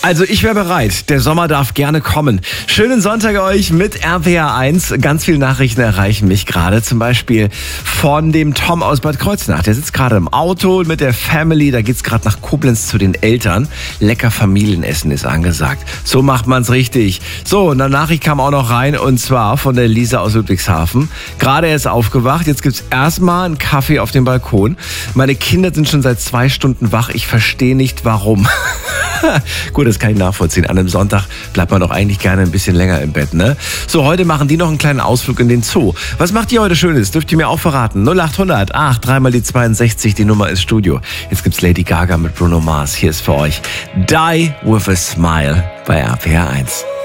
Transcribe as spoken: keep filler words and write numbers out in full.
Also ich wäre bereit. Der Sommer darf gerne kommen. Schönen Sonntag euch mit R P R eins. Ganz viele Nachrichten erreichen mich gerade. Zum Beispiel von dem Tom aus Bad Kreuznach. Der sitzt gerade im Auto mit der Family. Da geht's gerade nach Koblenz zu den Eltern. Lecker Familienessen ist angesagt. So macht man's richtig. So, und eine Nachricht kam auch noch rein. Und zwar von der Lisa aus Ludwigshafen. Gerade erst aufgewacht. Jetzt gibt's erstmal einen Kaffee auf dem Balkon. Meine Kinder sind schon seit zwei Stunden wach. Ich verstehe nicht, warum. Gut, das kann ich nachvollziehen. An einem Sonntag bleibt man doch eigentlich gerne ein bisschen länger im Bett, ne? So, heute machen die noch einen kleinen Ausflug in den Zoo. Was macht ihr heute Schönes? Dürft ihr mir auch verraten? null acht hundert acht, dreimal die zweiundsechzig, die Nummer ist Studio. Jetzt gibt's Lady Gaga mit Bruno Mars. Hier ist für euch Die With A Smile bei R P R eins.